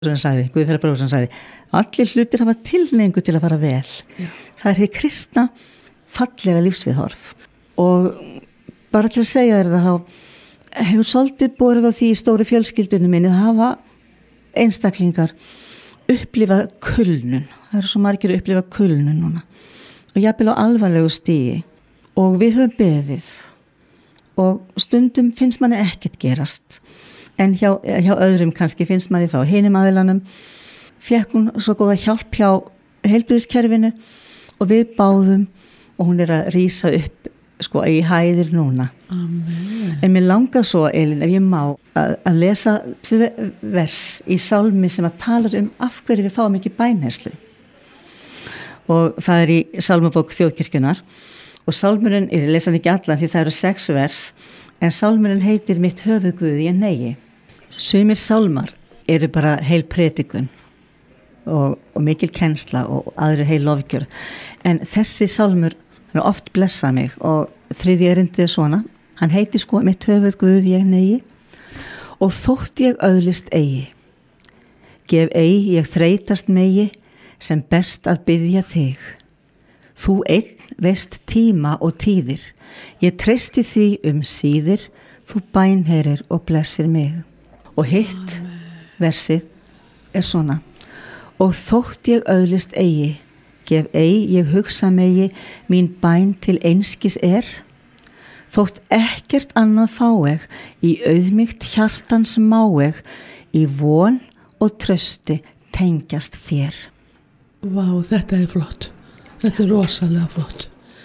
sem sagði, Guðfræði Bróðsson sagði, allir hlutir hafa tilhneigingu til að fara vel. Já. Það hið kristna fallega lífsviðhorf. Og bara til að segja þér það, þá hefur svolítið borið á því í stóru fjölskyldunum minni að hafa einstaklingar upplifað kulnun. Það eru svo margir að upplifa kulnun núna. Og jafnvel á alvarlegu stigi. Og við höfum beðið. Og stundum finnst manni ekkert gerast. En hjá öðrum kannski finnst manni þá hinum aðilanum. Fékk hún svo góða hjálp hjá heilbrigðiskerfinu og við báðum og hún er að rísa upp sko í hæðir núna. Amen. En mér langar svo, Elín, ef ég má, að lesa 2 vers í sálmi sem að tala af hverju við fáum ekki bænherslu. Og það er í sálmabók Þjóðkirkjunnar og sálmurinn, ég lesa hann ekki allan því það eru 6 vers, en sálmurinn heitir Mitt höfuð Guði ég negi. Sumir sálmar eru bara heil predikun og mikil kennsla og aðrir heil lofgjörð. En þessi sálmur hann oft blessað mig og 3. erindið er svona. Hann heitir sko Mitt höfuð Guði ég negi og þótt ég öðlist eigi. Gef eigi ég þreytast megi sem best að biðja þig. Þú einn veist tíma og tíðir. Ég treysti því síðir, þú bænheyrir og blessir mig. Og hitt versið er svona. Og þótt ég öðlist eigi, gef eigi ég hugsa megi, mín bæn til einskis er. Þótt ekkert annað fáeg, í auðmýkt hjartans máeg, í von og trösti tengjast þér. Vá, þetta er flott. Þetta er rosalega flott.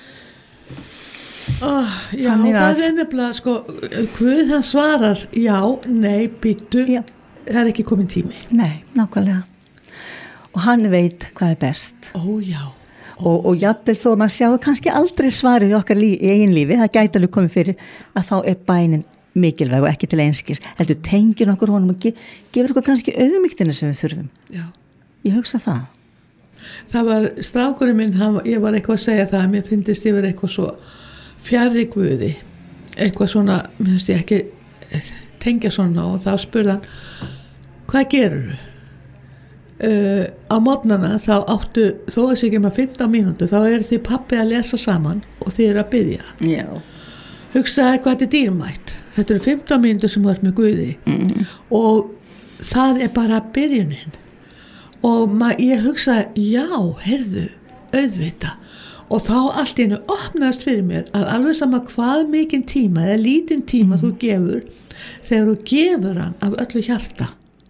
Já, það er nefnilega sko, Guð hann svarar já, nei, býttu, það er ekki komin tími. Nei, nákvæmlega. Og hann veit hvað er best. Já. Og jafnvel þó að maður sjá kannski aldrei svarið í okkar í eigin lífi, það gæti alveg komið fyrir að þá er bænin mikilvæg og ekki til einskis. Heldur tengir okkur honum og gefur okkur kannski auðmýktina sem við þurfum. Já. Ég hugsa það. Það var strákurinn minn, ég var eitthvað að segja það, mér finnst ég verið eitthvað svo fjarri Guði, eitthvað svona, mér finnst ég ekki tengja svona og þá spurði hann, hvað gerurðu? Á morgnana þá áttu, þó að sé ekki með 15 mínútur, þá eru þið pabbi að lesa saman og þið eru að biðja. Já. Hugsaði hvað þetta er dýrmætt. Þetta eru 15 mínútur sem þú ert með Guði og það er bara byrjunin. Og ég hugsaði, já, heyrðu, auðvita. Og þá allt í einu opnaðist fyrir mér að alveg sama hvað mikinn tíma eða lítinn tíma þú gefur, þegar þú gefur hann af öllu hjarta,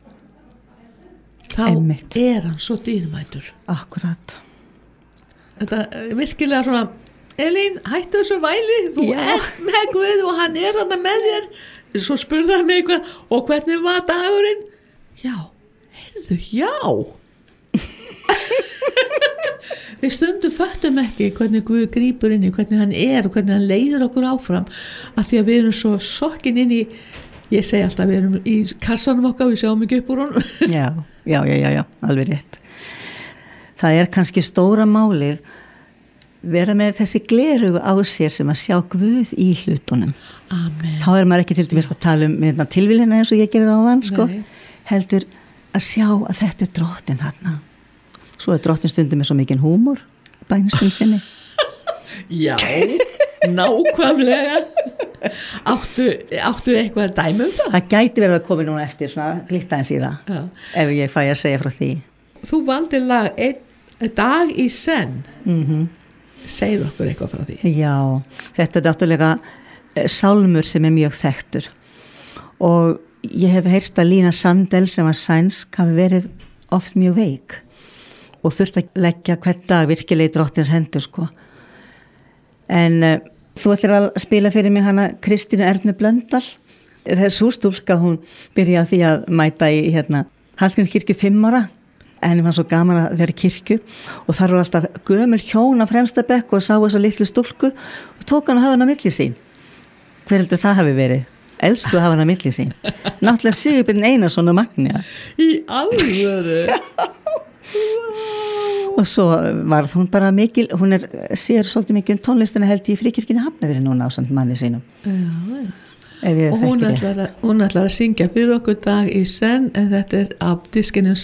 þá er hann svo dýrmætur. Akkurat. Þetta er virkilega svona, Elín, hættu þessu væli, þú ert með Guð og hann er þarna með þér. Svo spurði hann mig eitthvað, og hvernig var dagurinn? Já, heyrðu, já. Við stundum föttum ekki hvernig Guð grípur inn í, hvernig hann er og hvernig hann leiðir okkur áfram, af því að við erum svo sokkin inn í, ég segi alltaf, við erum í kassanum okkar, við sjáum ekki upp úr honum. Já, alveg rétt. Það er kannski stóra málið vera með þessi gleraugu á sér sem að sjá Guð í hlutunum. Amen. Þá er maður ekki til dæmis að tala um tilviljana eins og ég gerði áðan, sko, heldur að sjá að þetta er drottinn þarna. Svo er drottinn stundum með svo mikinn húmor bænstum sinni. Já, nákvæmlega. Áttu eitthvað að dæma um það? Það gæti verið að koma núna eftir svona glittaðins í það. Já. Ef ég fæ að segja frá því. Þú valdi lag einn dag í senn. Segðu okkur eitthvað frá því. Já, þetta er náttúrulega sálmur sem er mjög þekktur. Og ég hef heyrt að Lína Sandel sem var sænsk hafi verið oft mjög veik. Og þurft að leggja hvern dag virkilega í drottins hendur, sko. En þú ætlir að spila fyrir mig hana Kristínu Ernu Blöndal. Það er svo stúlka, hún byrjaði því að mæta í Hallgrímskirkju 5 ára. Henni var svo gaman að vera í kirkju og þar voru alltaf gömul hjón á fremsta bekk og sá þessu litlu stúlku og tók hann að hafa hana milli sín. Hver heldur það hafi verið? Elsku að hafa hana milli sín. Náttúrulega Sigurbjörn Einarsson og Magnea. Í alvöru? Og svo varð hún bara mikil, hún sér svolítið mikið tónlistina held í Fríkirkjunni Hafnarfirði núna á samt manni sínum. Já. ef ég og hún þekki rétt. ætlar að syngja fyrir okkur dag í senn, en þetta er af diskinum